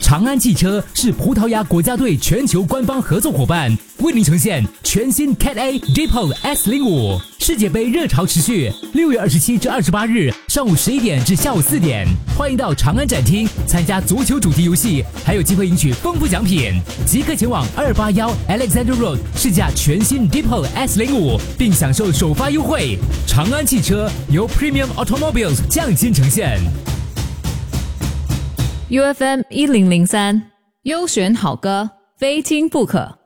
长安汽车是葡萄牙国家队全球官方合作伙伴，为您呈现全新 Cat A Depot S05。世界杯热潮持续，6月27至28日上午11点至下午4点，欢迎到长安展厅参加足球主题游戏，还有机会赢取丰富奖品。即刻前往281 Alexander Road 试驾全新 Depot S05，并享受首发优惠。长安汽车由 Premium Automobiles 匠心呈现。 UFM 1003，优选好歌，非听不可。